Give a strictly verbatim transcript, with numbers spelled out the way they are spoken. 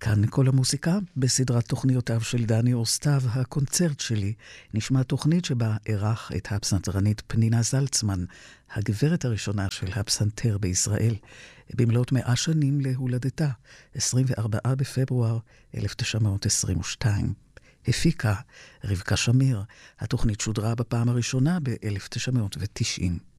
כאן כל המוזיקה, בסדרת תוכניותיו של דני אורסטב, הקונצרט שלי, נשמע תוכנית שבה ערך את הפסנתרנית פנינה זלצמן, הגברת הראשונה של הפסנתר בישראל, במלאות מאה שנים להולדתה, עשרים וארבעה בפברואר אלף תשע מאות עשרים ושתיים. הפיקה רבקה שמיר, התוכנית שודרה בפעם הראשונה ב-אלף תשע מאות ותשעים.